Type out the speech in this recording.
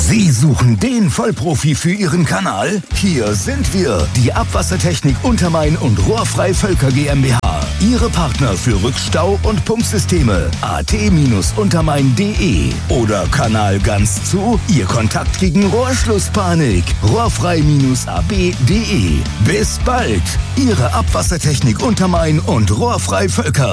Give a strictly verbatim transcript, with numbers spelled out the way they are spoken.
Sie suchen den Vollprofi für Ihren Kanal? Hier sind wir, die Abwassertechnik Untermain und Rohrfrei Völker GmbH. Ihre Partner für Rückstau- und Pumpsysteme. a t untermain punkt d e oder Kanal ganz zu. Ihr Kontakt gegen Rohrschlusspanik. rohrfrei a b punkt d e. Bis bald. Ihre Abwassertechnik Untermain und Rohrfrei Völker.